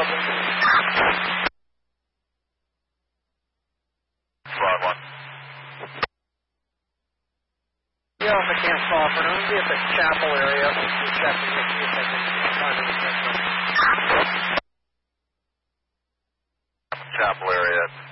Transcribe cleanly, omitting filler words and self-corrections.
available. Squad 1. Yeah, if I can't call for them, be at the chapel area. We'll check and see if I can find any signal. Chapel area.